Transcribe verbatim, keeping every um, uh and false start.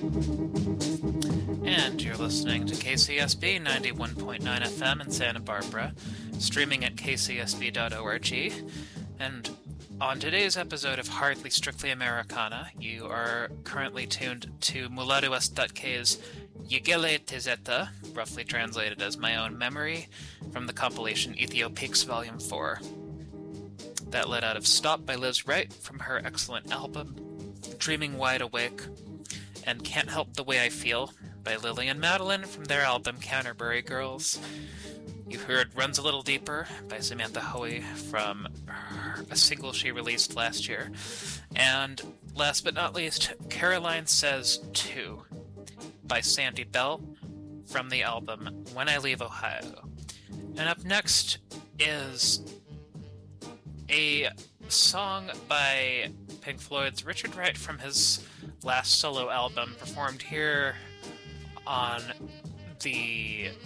And you're listening to K C S B ninety-one point nine F M in Santa Barbara, streaming at k c s b dot org. And on today's episode of Hardly Strictly Americana, you are currently tuned to Muladuest.k's Yigele Tezeta, roughly translated as My Own Memory, from the compilation Ethiopiques Volume four. That led out of Stop by Liz Wright from her excellent album Dreaming Wide Awake, and Can't Help the Way I Feel by Lily and Madeline from their album Canterbury Girls. You heard Runs a Little Deeper by Samantha Hoey from her, a single she released last year. And last but not least, Caroline Says Too by Sandy Bell from the album When I Leave Ohio. And up next is a song by Pink Floyd's Richard Wright from his last solo album, performed here on the